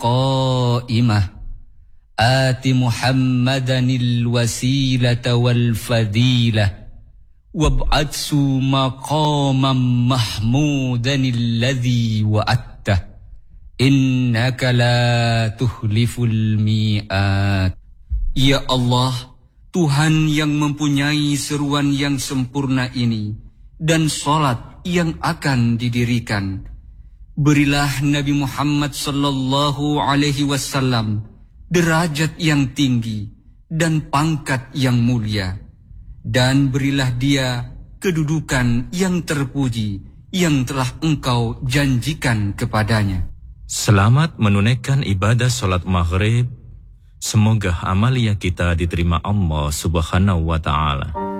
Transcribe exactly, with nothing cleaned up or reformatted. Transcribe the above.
قائمة آت محمدا الوسيلة والفضيلة وابعثه مقاما محمودا الذي وعدته إنك لا تخلف الميعاد. Ya Allah, Tuhan yang mempunyai seruan yang sempurna ini dan salat yang akan didirikan, berilah Nabi Muhammad sallallahu alaihi wasallam derajat yang tinggi dan pangkat yang mulia, dan berilah dia kedudukan yang terpuji yang telah Engkau janjikan kepadanya. Selamat menunaikan ibadah solat maghrib. Semoga amalia kita diterima Allah Subhanahu wa ta'ala.